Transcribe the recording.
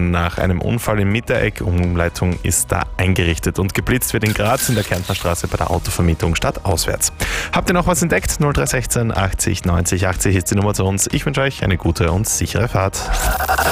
nach einem Unfall im Mittereck. Umleitung ist da eingerichtet und geblitzt wird in Graz in der Kärntner Straße bei der Autovermietung stadtauswärts. Habt ihr noch was entdeckt? 0316 80 90 80 ist die Nummer zu uns. Ich wünsche euch eine gute und sichere Fahrt.